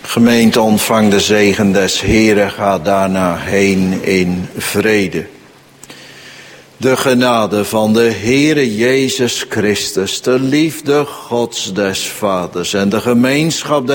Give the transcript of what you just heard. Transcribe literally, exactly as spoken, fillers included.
Gemeente, ontvang de zegen des Heeren, ga daarna heen in vrede. De genade van de Heere Jezus Christus, de liefde Gods des Vaders en de gemeenschap des